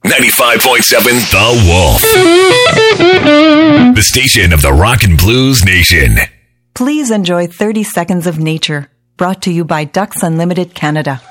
95.7 The Wolf. The station of the Rock and Blues Nation. Please enjoy 30 Seconds of Nature, brought to you by Ducks Unlimited Canada.